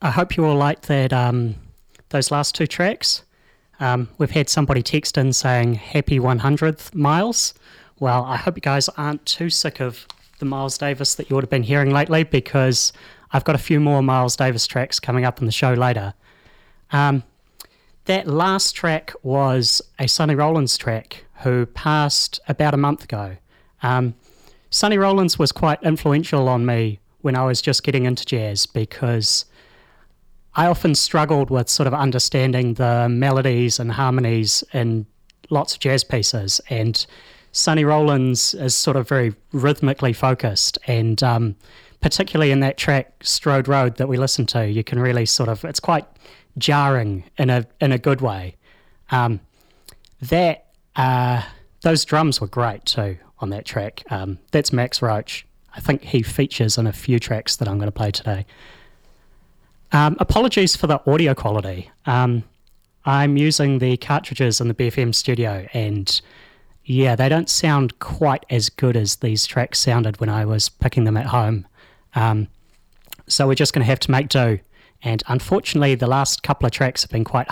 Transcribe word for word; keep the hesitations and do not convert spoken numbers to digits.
I hope you all liked that. Um, those last two tracks. Um, we've had somebody text in saying happy one hundredth Miles. Well, I hope you guys aren't too sick of the Miles Davis that you would have been hearing lately, because I've got a few more Miles Davis tracks coming up in the show later. Um, that last track was a Sonny Rollins track who passed about a month ago. Um, Sonny Rollins was quite influential on me when I was just getting into jazz, because I often struggled with sort of understanding the melodies and harmonies in lots of jazz pieces, and Sonny Rollins is sort of very rhythmically focused, and um, particularly in that track Strode Road that we listened to, you can really sort of, it's quite jarring in a in a good way. Um, that uh, those drums were great too on that track. Um, that's Max Roach. I think he features in a few tracks that I'm going to play today. Um, apologies for the audio quality. Um, I'm using the cartridges in the B F M studio, and yeah, they don't sound quite as good as these tracks sounded when I was picking them at home. Um, so we're just going to have to make do. And unfortunately, the last couple of tracks have been quite